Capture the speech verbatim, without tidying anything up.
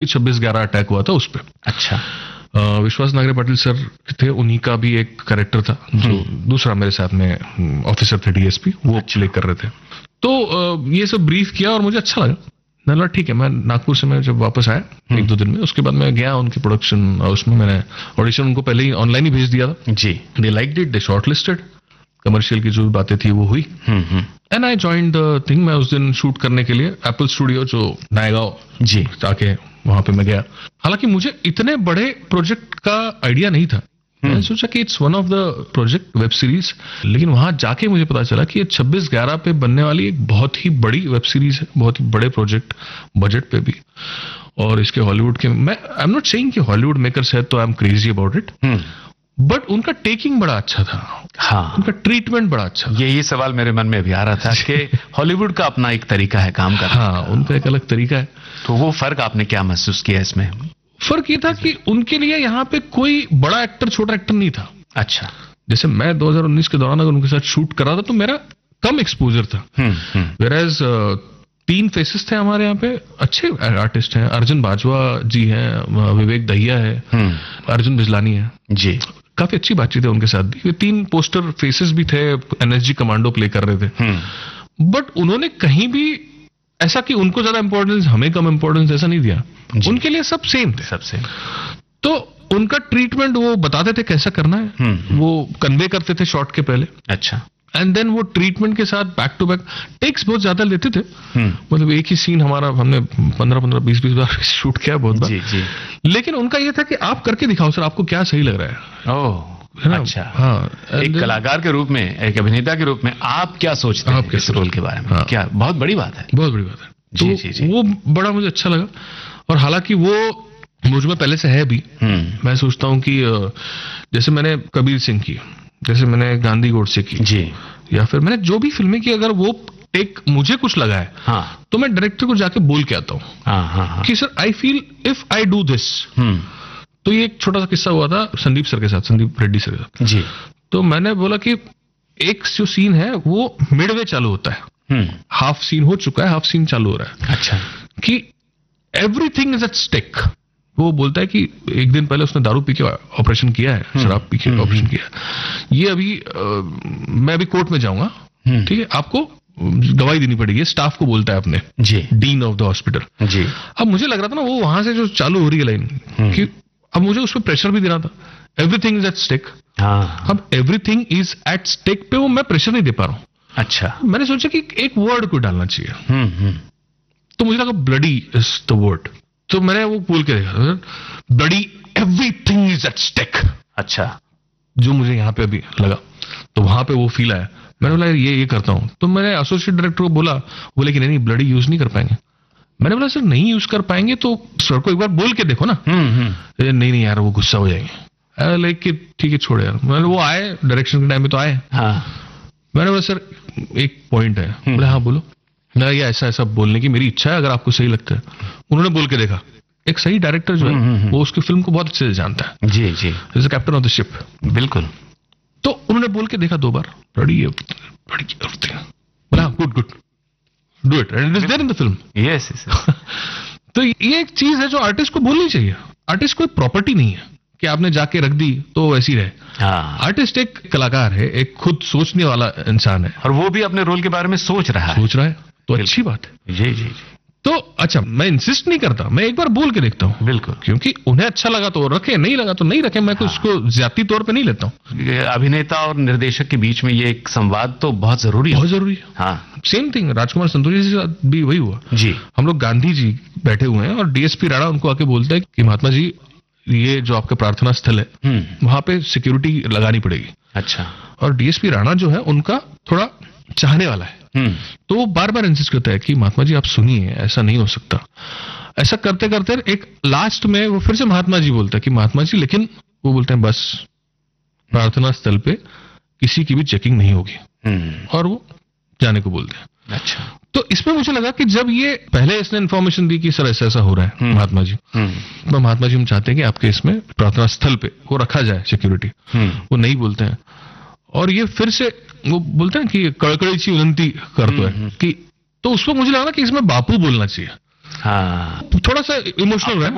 छब्बीस ग्यारह अटैक हुआ था उस पर। अच्छा। विश्वास नागरे पाटिल सर थे, उन्हीं का भी एक कैरेक्टर था जो दूसरा मेरे साथ में ऑफिसर थे डीएसपी, वो प्ले कर रहे थे। तो ये सब ब्रीफ किया और मुझे अच्छा लगा। मैंने ठीक है, मैं नागपुर से मैं जब वापस आया एक दो दिन में, उसके बाद मैं गया उनके प्रोडक्शन, उसमें मैंने ऑडिशन उनको पहले ही ऑनलाइन ही भेज दिया था जी। दे liked it, they shortlisted, commercial की जो बातें थी वो हुई, and I joined the thing. मैं उस दिन शूट करने के लिए एप्पल स्टूडियो जो नायगांव जी जाके वहां पे मैं गया। हालांकि मुझे इतने बड़े प्रोजेक्ट का आइडिया नहीं था, मैंने सोचा कि it's one of the project web series, लेकिन वहां जाके मुझे पता चला कि ये छब्बीस ग्यारह पे बनने वाली एक बहुत ही बड़ी वेब सीरीज है, बहुत ही बड़े प्रोजेक्ट, बजट पे भी। और इसके हॉलीवुड के, मैं आई एम नॉट सेइंग कि हॉलीवुड मेकर्स है तो I am crazy about it, but उनका टेकिंग बड़ा अच्छा था। हाँ, उनका ट्रीटमेंट बड़ा अच्छा था। यही सवाल मेरे मन में भी आ रहा था कि हॉलीवुड का अपना एक तरीका है काम करने का। हाँ, उनका एक अलग तरीका है। तो वो फर्क आपने क्या महसूस किया इसमें? फर्क ये था कि उनके लिए यहाँ पे कोई बड़ा एक्टर छोटा एक्टर नहीं था। अच्छा। जैसे मैं दो हज़ार उन्नीस के दौरान अगर उनके साथ शूट कर रहा था तो मेरा कम एक्सपोजर था, वेयरएज तीन फेसेस थे हमारे यहाँ पे, अच्छे आर्टिस्ट हैं, अर्जुन बाजवा जी हैं, विवेक दहिया है, अर्जुन बिजलानी है जी, काफी अच्छी बातचीत है उनके साथ भी। ये तीन पोस्टर फेसेस भी थे, एनएसजी कमांडो प्ले कर रहे थे, बट उन्होंने कहीं भी ऐसा कि उनको ज्यादा इंपॉर्टेंस हमें कम इंपॉर्टेंस ऐसा नहीं दिया, उनके लिए सब सेम थे, सब सेम। तो उनका ट्रीटमेंट वो बताते थे कैसा करना है, वो कन्वे करते थे शॉट के पहले। अच्छा। एंड देन वो ट्रीटमेंट के साथ बैक टू बैक टेक्स बहुत ज्यादा लेते थे, मतलब एक ही सीन हमारा हमने पंद्रह पंद्रह बीस बीस बार शूट किया बहुत बार, जी जी। लेकिन उनका ये था कि आप करके दिखाओ सर, आपको क्या सही लग रहा है। ओह अच्छा। हाँ, एक कलाकार के रूप में, एक अभिनेता के रूप में आप क्या सोचते हैं इस रोल के बारे में? हाँ, क्या बहुत बड़ी बात है, बहुत बड़ी बात है। जी, तो जी, जी। वो बड़ा मुझे अच्छा लगा, और हालांकि वो मुझ में पहले से है भी। मैं सोचता हूँ कि जैसे मैंने कबीर सिंह की, जैसे मैंने गांधी गोडसे की जी, या फिर मैंने जो भी फिल्में की, अगर वो टेक मुझे कुछ लगा है, हाँ, तो मैं डायरेक्टर को जाके बोल के आता हूँ हाँ, हाँ, हाँ, कि sir I feel if I do this. तो ये एक छोटा सा किस्सा हुआ था संदीप सर के साथ, संदीप रेड्डी सर के साथ जी। तो मैंने बोला कि एक जो सीन है वो मिडवे चालू होता है, हाफ सीन हो चुका है, हाफ सीन चालू हो रहा है। अच्छा। कि एवरीथिंग इज एट स्टेक। वो बोलता है कि एक दिन पहले उसने दारू पी के ऑपरेशन किया है, शराब पी के ऑपरेशन किया है, ये अभी आ, मैं अभी कोर्ट में जाऊंगा, ठीक है, आपको गवाही देनी पड़ेगी, स्टाफ को बोलता है अपने, जी, डीन ऑफ द हॉस्पिटल जी। अब मुझे लग रहा था ना वो वहां से जो चालू हो रही है लाइन, कि अब मुझे उस पर प्रेशर भी देना था, एवरीथिंग इज एट स्टेक। अब एवरीथिंग इज एट स्टेक पे वो मैं प्रेशर नहीं दे पा रहा हूँ। अच्छा। मैंने सोचा कि एक वर्ड को डालना चाहिए, तो मुझे लगा ब्लडी इज द वर्ड, तो मैंने वो बोल के देखा, bloody everything is at stake. अच्छा। जो मुझे यहाँ पे अभी लगा, तो वहां पे वो फील आया, मैंने बोला ये ये करता हूँ। तो मैंने एसोसिएट डायरेक्टर को बोला, बोले कि नहीं नहीं ब्लडी यूज नहीं कर पाएंगे। मैंने बोला सर नहीं यूज कर पाएंगे तो सर को एक बार बोल के देखो ना। नहीं नहीं यार वो गुस्सा हो जाएंगे, लेकिन ठीक है छोड़े यार। मैंने वो आए डायरेक्शन के टाइम में तो आए, मैंने बोला सर एक पॉइंट है, बोले हाँ बोलो। मैं ये ऐसा ऐसा बोलने की मेरी इच्छा है, अगर आपको सही लगता है। उन्होंने बोल के देखा, एक सही डायरेक्टर जो है वो उसकी फिल्म को बहुत अच्छे से जानता है, जी जी, is the captain of the ship. बिल्कुल। तो उन्होंने बोल के देखा दो बार, बड़ी बड़ी बोला good good do it and it is there in the film. Yes yes. तो ये एक चीज है जो आर्टिस्ट को बोलनी चाहिए। आर्टिस्ट कोई प्रॉपर्टी नहीं है कि आपने जाके रख दी तो वैसी रहे। आर्टिस्ट एक कलाकार है, एक खुद सोचने वाला इंसान है, और वो भी अपने रोल के बारे में सोच रहा है सोच रहा है तो अच्छी बात है। जी जी। तो अच्छा, मैं इंसिस्ट नहीं करता, मैं एक बार बोल के देखता हूँ। बिल्कुल। क्योंकि उन्हें अच्छा लगा तो रखे, नहीं लगा तो नहीं रखे, मैं हाँ। उसको ज्यादती तौर पे नहीं लेता हूँ। अभिनेता और निर्देशक के बीच में ये एक संवाद तो बहुत जरूरी है। बहुत जरूरी है। हाँ। सेम थिंग राजकुमार संतोषी जी के साथ भी वही हुआ जी। हम लोग गांधी जी बैठे हुए हैं और डीएसपी राणा उनको आके बोलता है कि महात्मा जी ये जो आपका प्रार्थना स्थल है वहां पे सिक्योरिटी लगानी पड़ेगी। अच्छा। और डीएसपी राणा जो है उनका थोड़ा चाहने वाला है, तो वो बार बार इंसिस्ट करता है कि महात्मा जी आप सुनिए, ऐसा नहीं हो सकता। ऐसा करते करते एक लास्ट में वो फिर से महात्मा जी बोलता है कि महात्मा जी, लेकिन वो बोलते हैं बस प्रार्थना स्थल पे किसी की भी चेकिंग नहीं होगी, और वो जाने को बोलते हैं। अच्छा। तो इसमें मुझे लगा कि जब ये पहले इसने इन्फॉर्मेशन दी कि सर ऐसा ऐसा हो रहा है महात्मा जी, तो महात्मा जी हम चाहते हैं कि आपके इसमें प्रार्थना स्थल पे वो रखा जाए सिक्योरिटी, वो नहीं बोलते हैं। और ये फिर से वो बोलते हैं कि कड़कड़ी सी विनती करते हैं कि, तो उसको मुझे लगा कि इसमें बापू बोलना चाहिए। हाँ। थोड़ा सा इमोशनल है।